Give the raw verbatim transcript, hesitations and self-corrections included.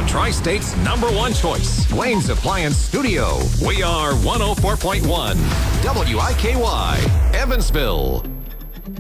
Tri-State's number one choice, Wayne's Appliance Studio. We are one oh four point one W I K Y, Evansville.